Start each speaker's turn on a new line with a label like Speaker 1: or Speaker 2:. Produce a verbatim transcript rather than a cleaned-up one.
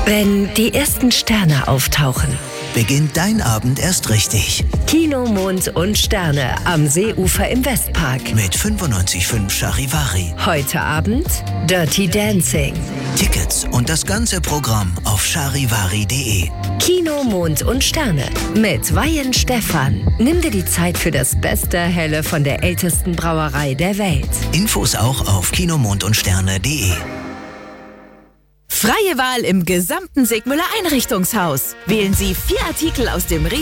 Speaker 1: Wenn die ersten Sterne auftauchen,
Speaker 2: beginnt dein Abend erst richtig.
Speaker 1: Kino, Mond und Sterne am Seeufer im Westpark.
Speaker 2: Mit fünfundneunzig Komma fünf Charivari.
Speaker 1: Heute Abend Dirty Dancing.
Speaker 2: Tickets und das ganze Programm auf charivari punkt de.
Speaker 1: Kino, Mond und Sterne mit Weihen Stephan. Nimm dir die Zeit für das beste Helle von der ältesten Brauerei der Welt.
Speaker 2: Infos auch auf kinomondundsterne punkt de.
Speaker 3: Freie Wahl im gesamten Sigmüller Einrichtungshaus. Wählen Sie vier Artikel aus dem